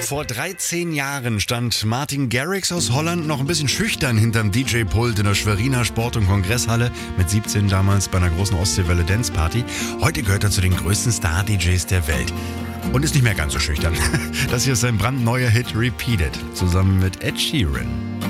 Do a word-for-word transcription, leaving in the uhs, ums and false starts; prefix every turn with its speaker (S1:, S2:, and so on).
S1: Vor dreizehn Jahren stand Martin Garrix aus Holland noch ein bisschen schüchtern hinterm D J-Pult in der Schweriner Sport- und Kongresshalle. Mit siebzehn damals bei einer großen Ostseewelle Dance Party. Heute gehört er zu den größten Star-D Js der Welt. Und ist nicht mehr ganz so schüchtern. Das hier ist sein brandneuer Hit Repeated, zusammen mit Ed Sheeran.